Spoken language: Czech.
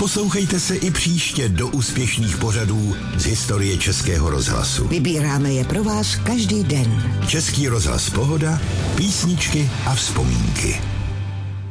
Poslouchejte se i příště do úspěšných pořadů z historie Českého rozhlasu. Vybíráme je pro vás každý den. Český rozhlas Pohoda, písničky a vzpomínky.